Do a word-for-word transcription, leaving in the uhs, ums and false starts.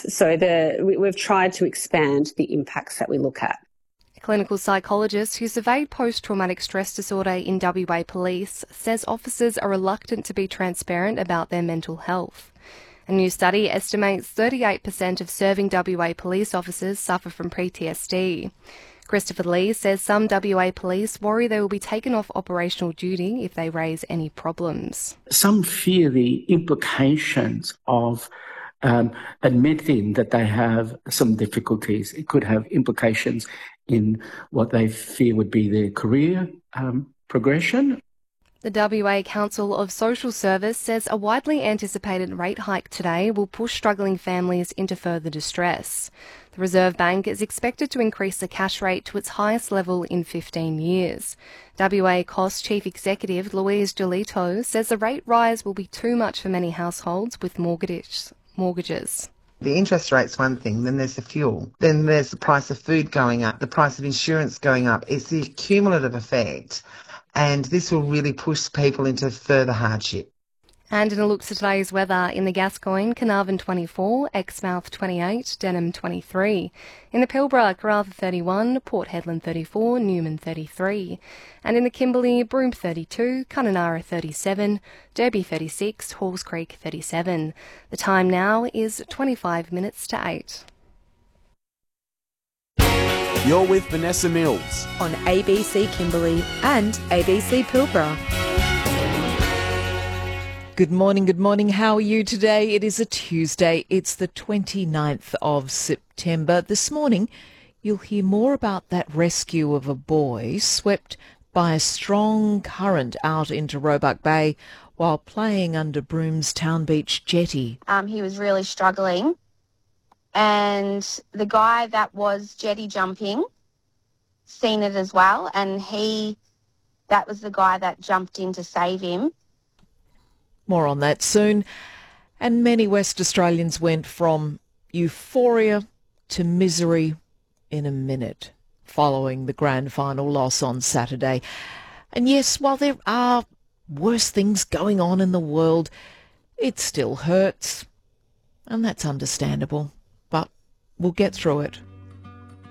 So the, we, we've tried to expand the impacts that we look at. A clinical psychologist who surveyed post-traumatic stress disorder in W A Police says officers are reluctant to be transparent about their mental health. A new study estimates thirty-eight percent of serving W A Police officers suffer from P T S D. Christopher Lee says some W A Police worry they will be taken off operational duty if they raise any problems. Some fear the implications of um, admitting that they have some difficulties. It could have implications in what they fear would be their career um, progression. The W A Council of Social Service says a widely anticipated rate hike today will push struggling families into further distress. The Reserve Bank is expected to increase the cash rate to its highest level in fifteen years. W A C O S Chief Executive Louise Giolito says the rate rise will be too much for many households with mortgages. mortgages. The interest rate's one thing, then there's the fuel, then there's the price of food going up, the price of insurance going up. It's the cumulative effect, and this will really push people into further hardship. And in a look to today's weather, in the Gascoyne, Carnarvon twenty-four, Exmouth twenty-eight, Denham twenty-three. In the Pilbara, Karratha thirty-one, Port Hedland thirty-four, Newman thirty-three. And in the Kimberley, Broome thirty-two, Kununurra thirty-seven, Derby thirty-six, Halls Creek thirty-seven. The time now is twenty-five minutes to eight. You're with Vanessa Mills on A B C Kimberley and A B C Pilbara. Good morning, good morning. How are you today? It is a Tuesday. It's the twenty-ninth of September. This morning, you'll hear more about that rescue of a boy swept by a strong current out into Roebuck Bay while playing under Broome's Town Beach jetty. Um, he was really struggling, and the guy that was jetty jumping seen it as well, and he, that was the guy that jumped in to save him. More on that soon. And many West Australians went from euphoria to misery in a minute following the grand final loss on Saturday. And yes, while there are worse things going on in the world, it still hurts. And that's understandable. But we'll get through it.